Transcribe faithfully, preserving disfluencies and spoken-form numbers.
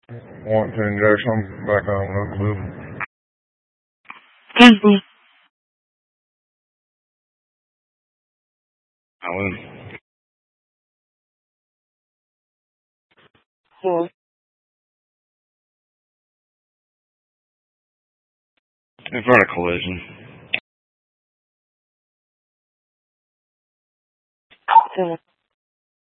Want to inject something back on the blue. Disney. Alan. Four. In front of collision. Seven.